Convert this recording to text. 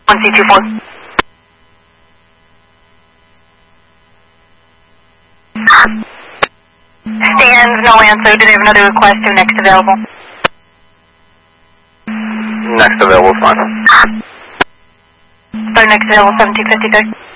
1C24. Stand, no answer. Do they have another request or next available? Next available, fine. Or next available, 1753.